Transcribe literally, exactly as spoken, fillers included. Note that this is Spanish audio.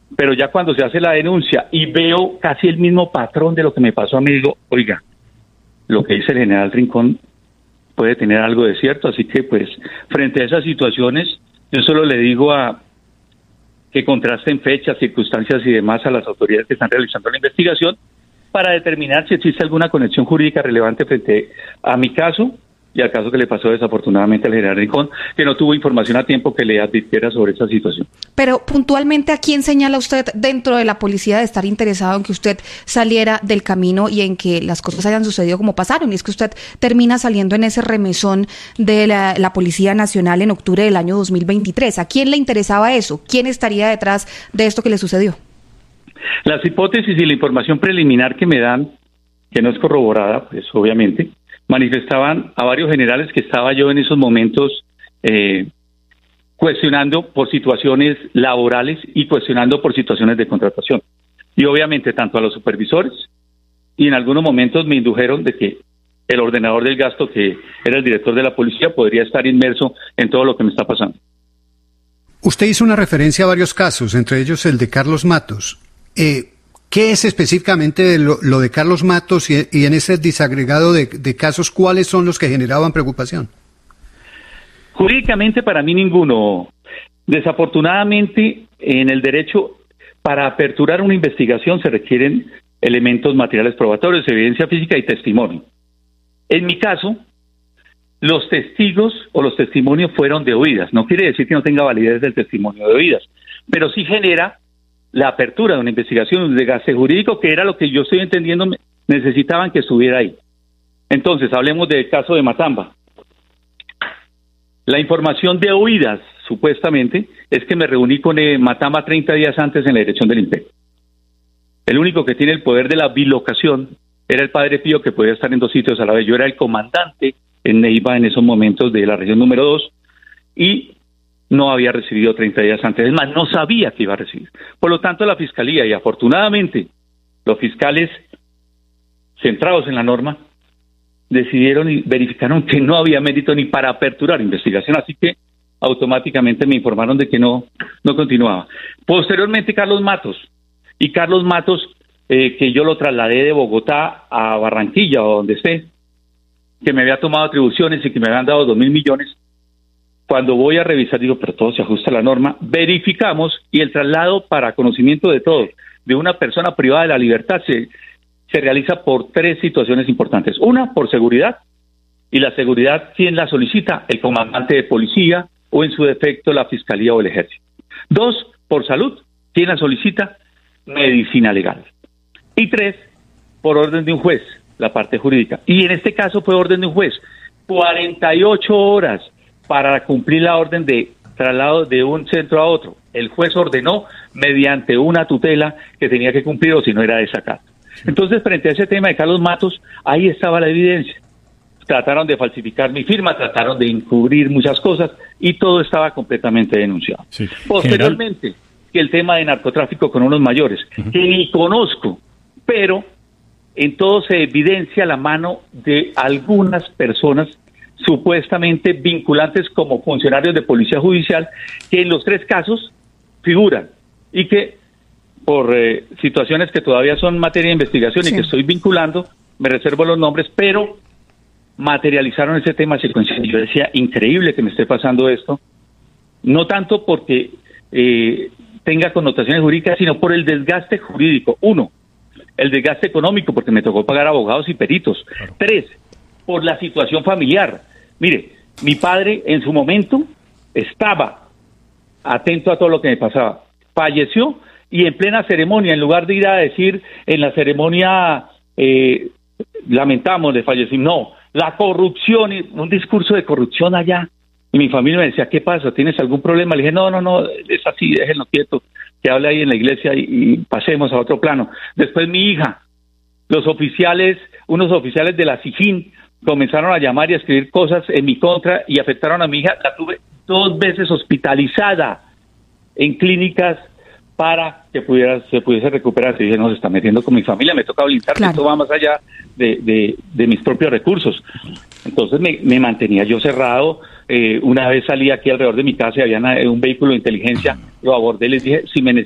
Pero ya cuando se hace la denuncia y veo casi el mismo patrón de lo que me pasó a mí, digo, oiga, lo que dice el general Rincón puede tener algo de cierto, así que pues frente a esas situaciones yo solo le digo a que contrasten fechas, circunstancias y demás a las autoridades que están realizando la investigación para determinar si existe alguna conexión jurídica relevante frente a mi caso y al caso que le pasó desafortunadamente al general Rincón, que no tuvo información a tiempo que le advirtiera sobre esa situación. Pero puntualmente, ¿a quién señala usted dentro de la policía de estar interesado en que usted saliera del camino y en que las cosas hayan sucedido como pasaron? Y es que usted termina saliendo en ese remesón de la, la Policía Nacional en octubre del año dos mil veintitrés. ¿A quién le interesaba eso? ¿Quién estaría detrás de esto que le sucedió? Las hipótesis y la información preliminar que me dan, que no es corroborada, pues obviamente, manifestaban a varios generales que estaba yo en esos momentos eh, cuestionando por situaciones laborales y cuestionando por situaciones de contratación. Y obviamente tanto a los supervisores, y en algunos momentos me indujeron de que el ordenador del gasto, que era el director de la policía, podría estar inmerso en todo lo que me está pasando. Usted hizo una referencia a varios casos, entre ellos el de Carlos Matos. Eh, ¿Qué es específicamente lo, lo de Carlos Matos y, y en ese disagregado de, de casos, cuáles son los que generaban preocupación? Jurídicamente para mí ninguno. Desafortunadamente en el derecho, para aperturar una investigación se requieren elementos materiales probatorios, evidencia física y testimonio. En mi caso, los testigos o los testimonios fueron de oídas. No quiere decir que no tenga validez el testimonio de oídas, pero sí genera la apertura de una investigación, un desgaste jurídico, que era lo que yo estoy entendiendo, necesitaban que estuviera ahí. Entonces, hablemos del caso de Matamba. La información de oídas, supuestamente, es que me reuní con eh, Matamba treinta días antes en la dirección del INPE. El único que tiene el poder de la bilocación era el padre Pío, que podía estar en dos sitios a la vez. Yo era el comandante en Neiva en esos momentos de la región número dos, y no había recibido treinta días antes, es más, no sabía que iba a recibir. Por lo tanto, la Fiscalía y afortunadamente los fiscales centrados en la norma decidieron y verificaron que no había mérito ni para aperturar investigación, así que automáticamente me informaron de que no, no continuaba. Posteriormente, Carlos Matos, y Carlos Matos, eh, que yo lo trasladé de Bogotá a Barranquilla o donde esté, que me había tomado atribuciones y que me habían dado dos mil millones. Cuando voy a revisar, digo, pero todo se ajusta a la norma, verificamos y el traslado para conocimiento de todos, de una persona privada de la libertad, se, se realiza por tres situaciones importantes. Una, por seguridad, y la seguridad, ¿quién la solicita? El comandante de policía o en su defecto la Fiscalía o el Ejército. Dos, por salud, ¿quién la solicita? Medicina legal. Y tres, por orden de un juez, la parte jurídica. Y en este caso fue orden de un juez, cuarenta y ocho horas para cumplir la orden de traslado de un centro a otro. El juez ordenó mediante una tutela que tenía que cumplir o si no era desacato. Entonces, frente a ese tema de Carlos Matos, ahí estaba la evidencia. Trataron de falsificar mi firma, trataron de encubrir muchas cosas y todo estaba completamente denunciado. Sí. Posteriormente, general, que el tema de narcotráfico con unos mayores, uh-huh. que ni conozco, pero en todo se evidencia la mano de algunas personas supuestamente vinculantes como funcionarios de policía judicial, que en los tres casos figuran y que por eh, situaciones que todavía son materia de investigación sí. y que estoy vinculando, me reservo los nombres, pero materializaron ese tema secuencial. Yo decía, increíble que me esté pasando esto, no tanto porque eh, tenga connotaciones jurídicas, sino por el desgaste jurídico. Uno, el desgaste económico, porque me tocó pagar abogados y peritos. Claro. Tres, por la situación familiar. Mire, mi padre en su momento estaba atento a todo lo que me pasaba. Falleció y en plena ceremonia, en lugar de ir a decir en la ceremonia eh, lamentamos de fallecer, no, la corrupción, un discurso de corrupción allá. Y mi familia me decía, ¿qué pasa? ¿Tienes algún problema? Le dije, no, no, no, es así, déjenlo quieto, que hable ahí en la iglesia y, y pasemos a otro plano. Después mi hija, los oficiales, unos oficiales de la SIJIN comenzaron a llamar y a escribir cosas en mi contra y afectaron a mi hija. La tuve dos veces hospitalizada en clínicas para que pudiera se pudiese recuperar. Y dije, no, se está metiendo con mi familia, me toca blindar, claro. Esto va más allá de, de, de mis propios recursos. Entonces me, me mantenía yo cerrado. Eh, una vez salí aquí alrededor de mi casa y había una, un vehículo de inteligencia, lo abordé, les dije, si me